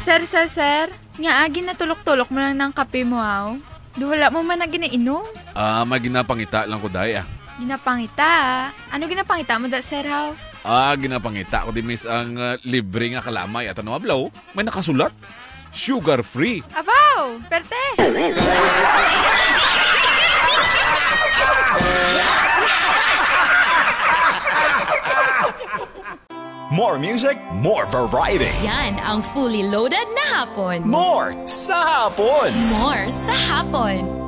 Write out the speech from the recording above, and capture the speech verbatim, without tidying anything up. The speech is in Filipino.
Sir, sir, sir, nga agi na tulok-tulok mo lang ng kape mo, aw. Duwala mo man na ginainom. Ah, may ginapangita lang ko day ah. Ginapangita. Ano ginapangita mo da, sir, haw? Ah, ginapangita ko di miss ang uh, libre nga kalamay at ano ablaw, may nakasulat. Sugar free. Abaw! Perte! More music, more variety. Yan ang fully loaded na hapon. More sa hapon. More sa hapon.